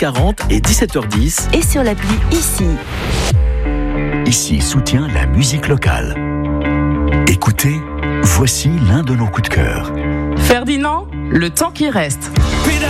16h40 et 17h10. Et sur l'appli ICI. ICI soutient la musique locale. Écoutez, voici l'un de nos coups de cœur. Ferdinand, le temps qui reste.